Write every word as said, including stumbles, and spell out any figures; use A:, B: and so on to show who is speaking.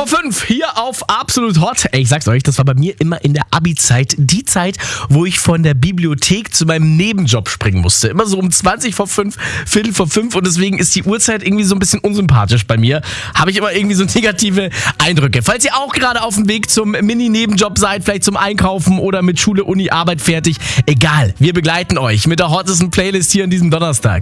A: vor fünf hier auf Absolut Hot. Ey, ich sag's euch, das war bei mir immer in der Abi-Zeit die Zeit, wo ich von der Bibliothek zu meinem Nebenjob springen musste. Immer so um zwanzig vor fünf, Viertel vor fünf und deswegen ist die Uhrzeit irgendwie so ein bisschen unsympathisch bei mir. Habe ich immer irgendwie so negative Eindrücke. Falls ihr auch gerade auf dem Weg zum Mini-Nebenjob seid, vielleicht zum Einkaufen oder mit Schule, Uni, Arbeit fertig, egal, wir begleiten euch mit der hottesten Playlist hier an diesem Donnerstag.